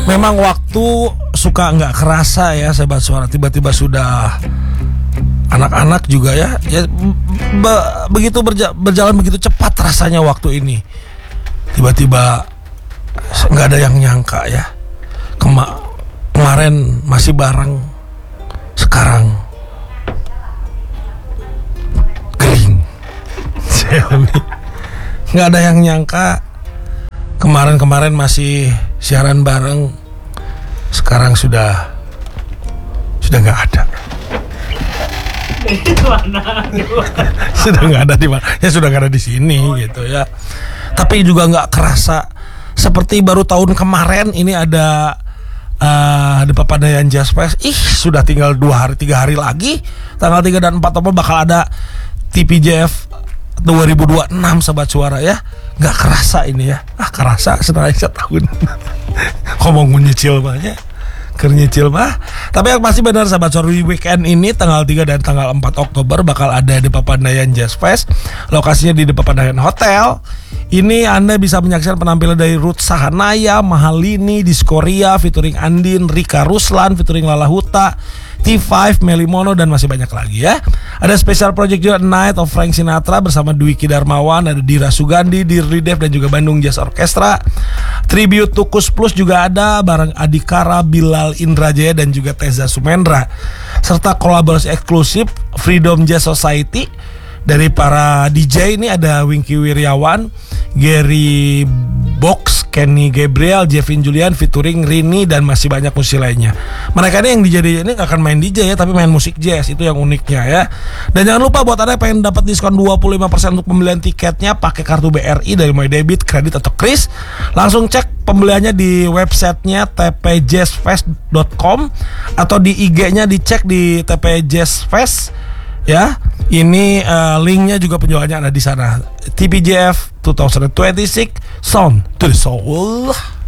Memang waktu suka nggak kerasa ya sahabat suara. Tiba-tiba sudah anak-anak juga ya begitu berjalan begitu cepat rasanya waktu ini. Tiba-tiba nggak ada yang nyangka ya. Kemarin masih bareng, sekarang kering. Nggak ada yang nyangka. Kemarin masih siaran bareng, sekarang sudah nggak ada. Sudah nggak ada di mana? Ya sudah nggak ada di sini gitu ya. Tapi juga nggak kerasa seperti baru tahun kemarin ini ada di Papandayan Jazz Fest. Sudah tinggal 3 hari lagi, tanggal 3 dan 4 Oktober bakal ada TPJF 2026 sahabat suara ya. Nggak kerasa ini ya. Kerasa setelah setahun. Ngomong nyicil banyak, kernyicil mah. Tapi yang pasti benar sahabat suara, di weekend ini tanggal 3 dan tanggal 4 Oktober bakal ada di Papandayan Jazz Fest. Lokasinya di Papandayan Hotel. Ini Anda bisa menyaksikan penampilan dari Ruth Sahanaya, Mahalini, Diskoria featuring Andin, Rika Ruslan featuring Lala Huta, T5, Melly Mono, dan masih banyak lagi ya. Ada special project juga, Night of Frank Sinatra bersama Dwiki Darmawan, ada Dira Sugandi, Dirli Dev, dan juga Bandung Jazz Orchestra. Tribute to Kus Plus juga ada bareng Adikara, Bilal Indrajaya, dan juga Teza Sumendra. Serta kolaborasi eksklusif Freedom Jazz Society. Dari para DJ ini ada Wingky Wiryawan, Gary Box, Kenny Gabriel, Jevin Julian featuring Rini, dan masih banyak musisi lainnya. Mereka ini yang DJ ini gak akan main DJ ya, tapi main musik jazz. Itu yang uniknya ya. Dan jangan lupa buat Anda yang pengen dapat diskon 25% untuk pembelian tiketnya pakai kartu BRI dari mulai debit, kredit, atau kris, langsung cek pembeliannya di websitenya tpjazzfest.com atau di IG-nya dicek di tpjazzfest ya. Ini linknya juga penjualannya ada di sana. TPJF 2026 Sound to the Soul.